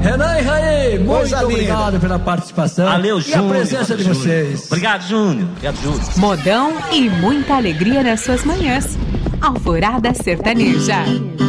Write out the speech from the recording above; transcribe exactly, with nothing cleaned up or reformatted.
Renan e Raí, muito Coisa obrigado linda. pela participação. Valeu, e Júnior. a presença de Júnior. vocês. Obrigado, Júnior. Obrigado, Júnior. Modão e muita alegria nas suas manhãs. Alvorada Sertaneja.